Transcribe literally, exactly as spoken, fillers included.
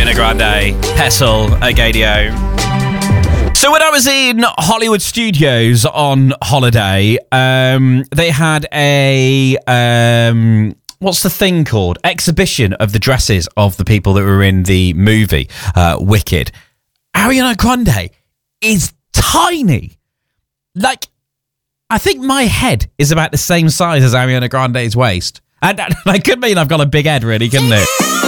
Ariana Grande, Pestle, Agadio. So when I was in Hollywood Studios on holiday, um, they had a, um, what's the thing called? Exhibition of the dresses of the people that were in the movie, uh, Wicked. Ariana Grande is tiny. Like, I think my head is about the same size as Ariana Grande's waist. And that could mean I've got a big head, really, couldn't it?